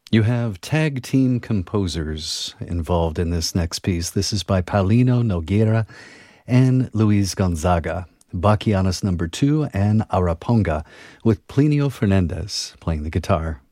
You have tag team composers involved in this next piece. This is by Paulino Nogueira and Luis Gonzaga. Bachianas number 2 and Araponga with Plinio Fernandez playing the guitar.